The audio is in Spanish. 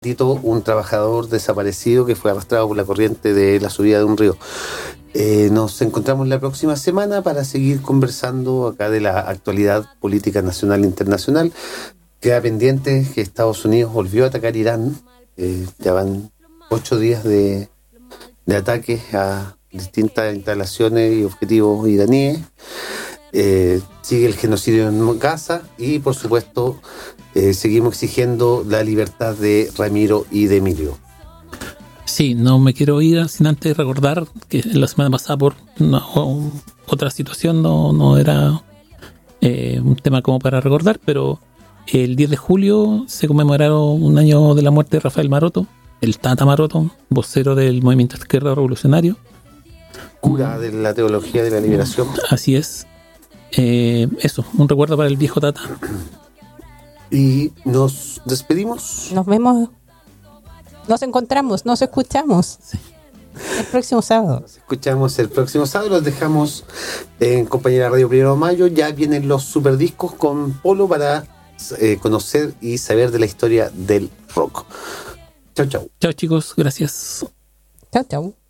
un trabajador desaparecido que fue arrastrado por la corriente de la subida de un río. Nos encontramos la próxima semana para seguir conversando acá de la actualidad política nacional e internacional. Queda pendiente que Estados Unidos volvió a atacar Irán. Ya van 8 días de ataques a distintas instalaciones y objetivos iraníes. Sigue el genocidio en Gaza y, por supuesto, seguimos exigiendo la libertad de Ramiro y de Emilio. Sí, no me quiero ir sin antes recordar que la semana pasada por otra situación no era un tema como para recordar, pero el 10 de julio se conmemoraron un año de la muerte de Rafael Maroto, el Tata Maroto, vocero del movimiento izquierdo revolucionario. Cura de la teología de la liberación. Así es. Eso, un recuerdo para el viejo Tata. Y nos despedimos. Nos vemos. Nos encontramos, nos escuchamos. Sí. El próximo sábado. Nos escuchamos el próximo sábado. Los dejamos en compañía de Radio 1 de Mayo. Ya vienen los superdiscos con Polo para conocer y saber de la historia del rock. Chau, chau. Chao, chicos. Gracias. Chau, chau.